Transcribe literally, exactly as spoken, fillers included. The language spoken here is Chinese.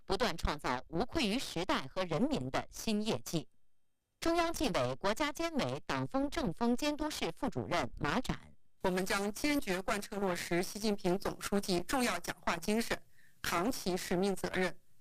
不断创造无愧于时代和人民的新业绩。中央纪委国家监委党风政风监督室副主任马展： 我们将坚决贯彻落实习近平总书记重要讲话精神，扛起使命责任，